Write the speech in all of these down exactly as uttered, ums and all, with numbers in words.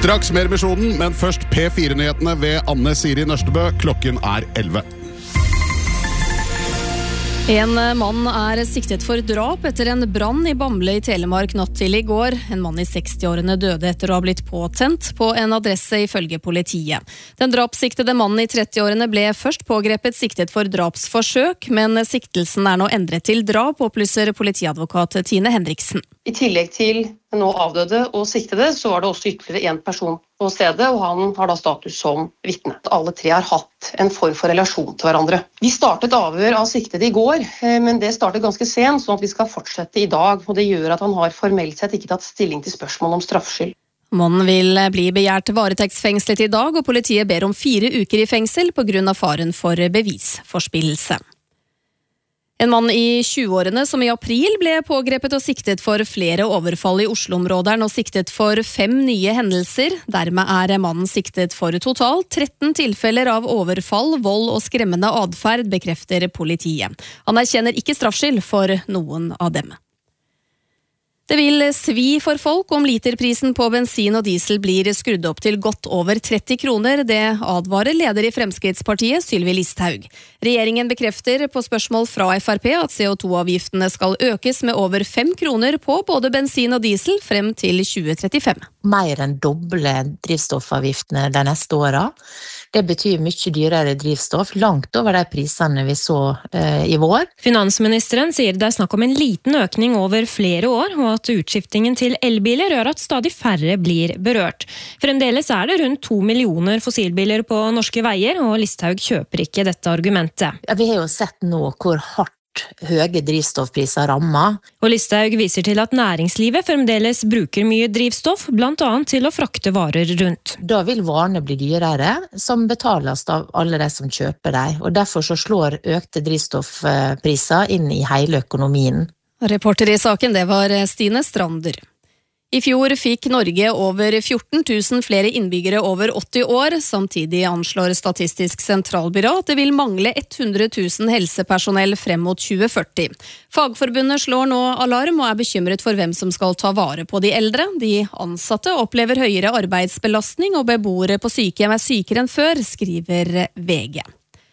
Straks mer Misjonen, men først P fire-nyhetene ved Anne Siri Nørstebø. Klokken er elleve. En mann er siktet for drap etter en brann i Bamble i Telemark natt til i går. En mann i seksti-årene døde etter å ha blitt påtent på en adresse ifølge politiet. Den drapssiktede mannen i tretti-årene ble først pågrepet siktet for drapsforsøk, men siktelsen er nå endret til drap, opplyser politiadvokat Tine Henriksen. I tillegg til nå avdøde og siktede, så var det også ytterligere en person på stedet, og han har da status som vitne. Alle tre har hatt en form for relasjon til hverandre. Vi startet avhør av siktede i går, men det startet ganske sent, sånn at vi skal fortsette i dag, og det gjør at han har formelt sett ikke tatt stilling til spørsmål om straffskyld. Mannen vil bli begjært varetektsfengslet i dag, og politiet ber om fire uker i fengsel på grunn av faren for bevisforspillelse. En mann i tjue-årene som i april ble pågrepet og siktet for flere overfall i Oslo-området er nå siktet for fem nye hendelser. Dermed er mannen siktet for totalt tretten tilfeller av overfall, vold og skremmende adferd, bekrefter politiet. Han erkjenner ikke straffskyld for noen av dem. Det vil svi for folk om literprisen på bensin og diesel blir skrudd opp til godt over tretti kroner. Det advarer leder i Fremskrittspartiet, Sylvi Listhaug. Regjeringen bekrefter på spørsmål fra F R P at C O to-avgiftene skal økes med over fem kroner på både bensin og diesel frem til tjue trettifem. Mer enn doble drivstoffavgiftene de neste årene. Det betyr mye dyrere drivstoff, langt over de prisene vi så eh, i vår. Finansministeren sier det er snakk om en liten økning over flere år, og at utskiftingen til elbiler gjør at stadig færre blir berørt. Fremdeles er det rundt to millioner fossilbiler på norske veier, og Listhaug kjøper ikke dette argumentet. Ja, vi har jo sett nå hvor hardt høye drivstoffpriser rammer. Og Listhaug viser til at næringslivet fremdeles bruker mye drivstoff, blant annet til å frakte varer rundt. Da vil varene bli dyrere, som betales av alle de som kjøper dem, og derfor så slår økte drivstoffpriser inn i hele økonomien. Reporter i saken, det var Stine Strander. I fjor fikk Norge over fjorten tusen flere innbyggere over åtti år. Samtidig anslår Statistisk sentralbyrå at det vil mangle hundre tusen helsepersonell frem mot tjue førti. Fagforbundet slår nå alarm og er bekymret for hvem som skal ta vare på de eldre. De ansatte opplever høyere arbeidsbelastning, og beboere på sykehjem er sykere enn før, skriver V G.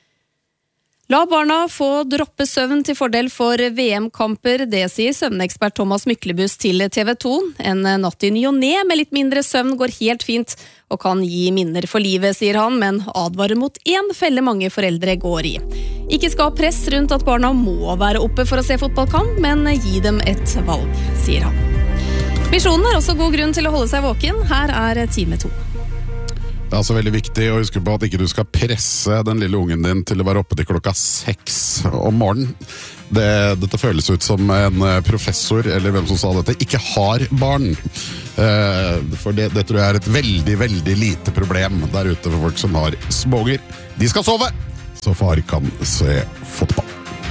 La barna få droppe søvn til fordel for V M-kamper, det sier søvnekspert Thomas Myklebust til T V to. En natt i ny og ne med litt mindre søvn går helt fint og kan gi minner for livet, sier han, men advarer mot en felle mange foreldre går i. Ikke skal press rundt at barna må være oppe for å se fotballkamp, men gi dem et valg, sier han. Misjonen er også god grunn til å holde seg våken. Her er time to. Det er altså veldig viktig å huske på at ikke du skal presse den lille ungen din til å være oppe til klokka seks om morgenen. Det, dette føles ut som en professor, eller hvem som sa dette, ikke har barn. Eh, for det, det tror jeg er et veldig, veldig lite problem der ute for folk som har småunger. De skal sove, så far kan se fotball.